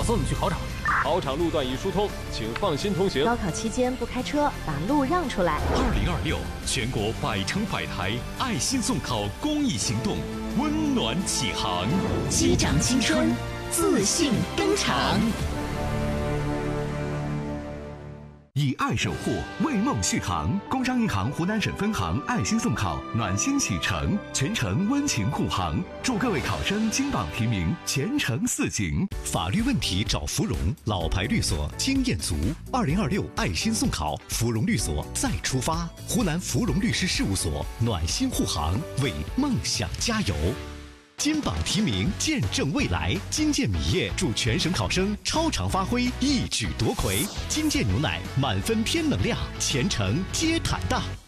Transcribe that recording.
送你去考场。 考场路段已疏通，请放心通行。 高考期间不开车，把路让出来。 2026全国100城100台爱心送考公益行动温暖启航， 击掌青春，自信登场。 以爱守护，为梦续航。工商银行湖南省分行爱心送考，暖心启程，全程温情护航。祝各位考生金榜题名，前程似锦。 法律问题找芙蓉，老牌律所经验足。2026爱心送考，芙蓉律所再出发。湖南芙蓉律师事务所暖心护航，为梦想加油。金榜题名，见证未来。金健米业祝全省考生超常发挥，一举夺魁。金健牛奶满分偏能量，前程皆坦荡。